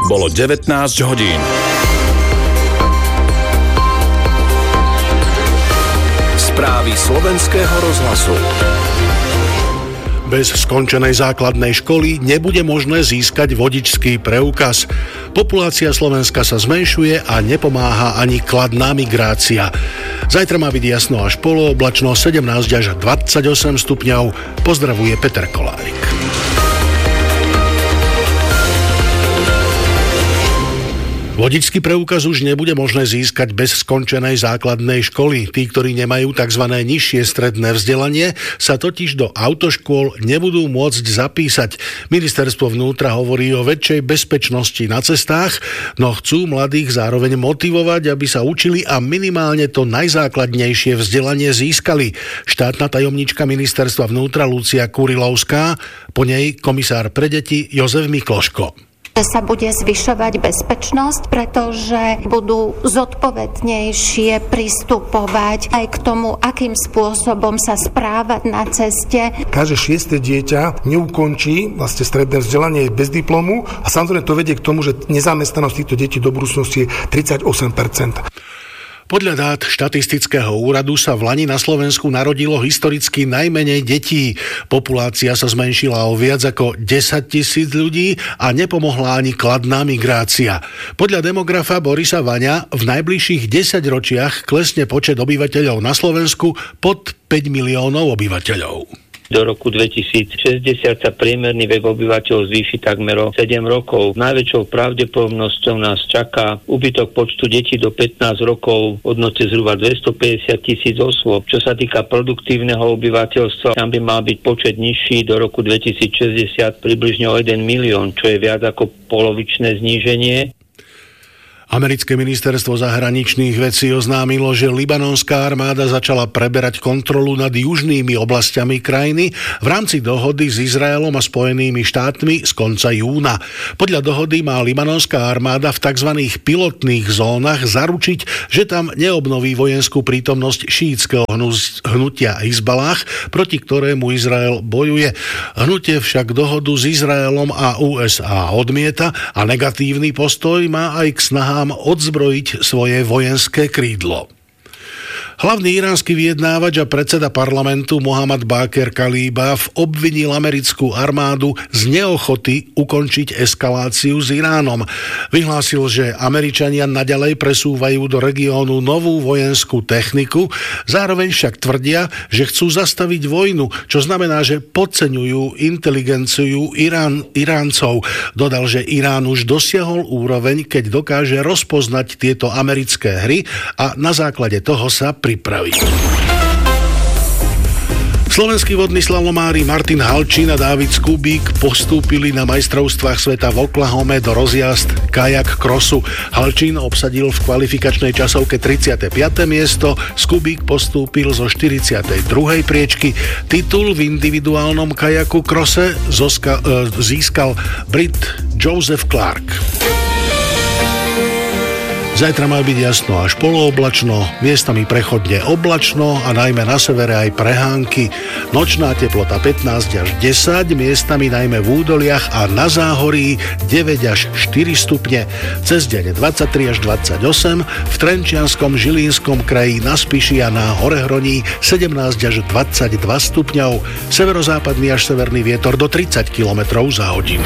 Bolo 19 hodín. Správy Slovenského rozhlasu. Bez skončenej základnej školy nebude možné získať vodičský preukaz. Populácia Slovenska sa zmenšuje a nepomáha ani kladná migrácia. Zajtra má byť jasno až polooblačno, 17 až 28 stupňov. Pozdravuje Peter Kolárik. Vodičský preukaz už nebude možné získať bez skončenej základnej školy. Tí, ktorí nemajú tzv. Nižšie stredné vzdelanie, sa totiž do autoškôl nebudú môcť zapísať. Ministerstvo vnútra hovorí o väčšej bezpečnosti na cestách, no chcú mladých zároveň motivovať, aby sa učili a minimálne to najzákladnejšie vzdelanie získali. Štátna tajomníčka Ministerstva vnútra Lucia Kurilovská, po nej komisár pre deti Jozef Mikloško. Sa bude zvyšovať bezpečnosť, pretože budú zodpovednejšie pristupovať aj k tomu, akým spôsobom sa správať na ceste. Každé 6. dieťa neukončí vlastne stredné vzdelanie bez diplomu a samozrejme to vedie k tomu, že nezamestnanosť týchto detí do budúcnosti je 38%. Podľa dát štatistického úradu sa vlani na Slovensku narodilo historicky najmenej detí. Populácia sa zmenšila o viac ako 10 000 ľudí a nepomohla ani kladná migrácia. Podľa demografa Borisa Vaňa v najbližších 10 ročiach klesne počet obyvateľov na Slovensku pod 5 miliónov obyvateľov. Do roku 2060 sa priemerný vek obyvateľov zvýši takmer o 7 rokov. Najväčšou pravdepodobnosťou nás čaká úbytok počtu detí do 15 rokov v hodnote zhruba 250 000 osôb. Čo sa týka produktívneho obyvateľstva, tam by mal byť počet nižší do roku 2060 približne o 1 milión, čo je viac ako polovičné zníženie. Americké ministerstvo zahraničných vecí oznámilo, že libanonská armáda začala preberať kontrolu nad južnými oblastiami krajiny v rámci dohody s Izraelom a Spojenými štátmi z konca júna. Podľa dohody má libanonská armáda v tzv. Pilotných zónach zaručiť, že tam neobnoví vojenskú prítomnosť šíitskeho hnutia Hizballah, proti ktorému Izrael bojuje. Hnutie však dohodu s Izraelom a USA odmieta a negatívny postoj má aj k snahám odzbrojiť svoje vojenské krídlo. Hlavný iránsky vyjednávač a predseda parlamentu Mohammad Baqir Kalibaf obvinil americkú armádu z neochoty ukončiť eskaláciu s Iránom. Vyhlásil, že Američania naďalej presúvajú do regiónu novú vojenskú techniku, zároveň však tvrdia, že chcú zastaviť vojnu, čo znamená, že podceňujú inteligenciu Iráncov. Dodal, že Irán už dosiahol úroveň, keď dokáže rozpoznať tieto americké hry a na základe toho sa pripraví. Slovenskí vodní slalomári Martin Halčín a Dávid Skubík postúpili na majstrovstvách sveta v Oklahome do rozjazd kajak krosu. Halčín obsadil v kvalifikačnej časovke 35. miesto, Skubík postúpil zo 42. priečky. Titul v individuálnom kajaku krose získal Brit Joseph Clark. Zajtra má byť jasno až polooblačno, miestami prechodne oblačno a najmä na severe aj prehánky. Nočná teplota 15 až 10, miestami najmä v údoliach a na záhorí 9 až 4 stupne. Cez deň 23 až 28, v Trenčianskom, Žilinskom kraji, na Spiši a na Horehroní 17 až 22 stupňov. Severozápadný až severný vietor do 30 km za hodinu.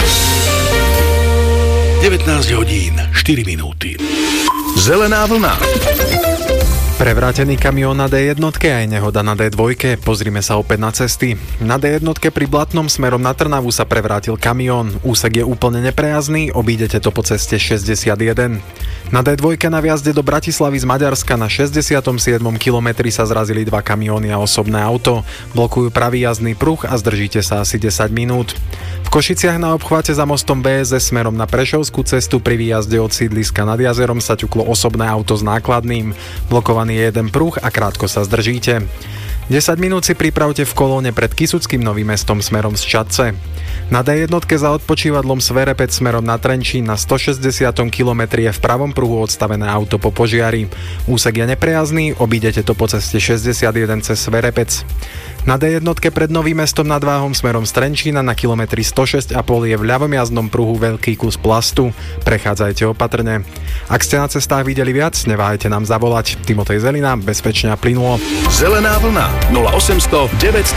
19 hodín 4 minúty. Zelená vlna. Prevrátený kamión na D1 aj nehoda na D2. Pozrime sa opäť na cesty. Na D1 pri Blatnom smerom na Trnavu sa prevrátil kamión. Úsek je úplne neprejazdný, obídete to po ceste 61. Na D2 na viazde do Bratislavy z Maďarska na 67. kilometri sa zrazili dva kamióny a osobné auto. Blokujú pravý jazdný pruh a zdržíte sa asi 10 minút. V Košiciach na obchvate za mostom BSS smerom na Prešovskú cestu pri výjazde od sídliska nad jazerom sa ťuklo osobné auto s nákladným. Blokovaný je jeden pruh a krátko sa zdržíte. 10 minút si pripravte v kolóne pred Kysuckým Novým Mestom smerom z Čadce. Na D1 za odpočívadlom Sverepec smerom na Trenčín na 160 kilometri je v pravom pruhu odstavené auto po požiari. Úsek je neprejazdný, obídete to po ceste 61 cez Sverepec. Na D1 pred Novým Mestom nad Váhom smerom z Trenčína na kilometri 106,5 je v ľavom jazdnom pruhu veľký kus plastu. Prechádzajte opatrne. Ak ste na cestách videli viac, neváhajte nám zavolať. Timotej Zelina, bezpečne a plynulo. Zelená vlna 0800 900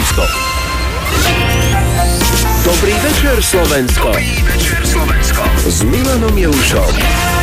800. Dobrý večer, Slovensko. S Milanom Jušom.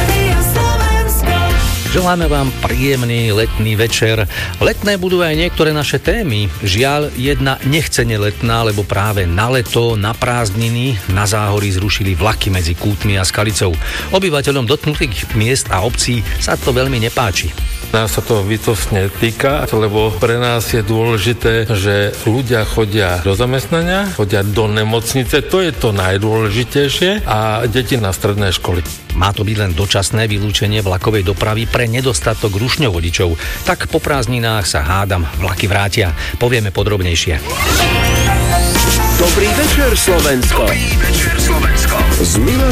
Želáme vám príjemný letný večer. Letné budú aj niektoré naše témy. Žiaľ, jedna nechcene letná, lebo práve na leto, na prázdniny, na Záhorí zrušili vlaky medzi Kútmi a Skalicou. Obyvateľom dotknutých miest a obcí sa to veľmi nepáči. Nás sa to bytostne týka, lebo pre nás je dôležité, že ľudia chodia do zamestnania, chodia do nemocnice, to je to najdôležitejšie, a deti na stredné školy. Má to byť len dočasné vylúčenie vlakovej dopravy pre nedostatok rušňovodičov. Tak po prázdninách sa hádam vlaky vrátia. Povieme podrobnejšie. Dobrý večer, Slovensko. S Milanom